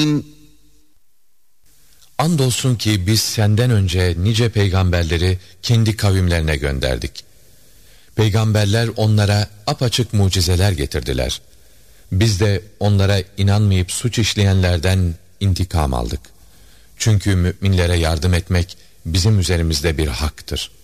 Andolsun ki biz senden önce nice peygamberleri kendi kavimlerine gönderdik. Peygamberler onlara apaçık mucizeler getirdiler. Biz de onlara inanmayıp suç işleyenlerden intikam aldık. Çünkü müminlere yardım etmek bizim üzerimizde bir haktır.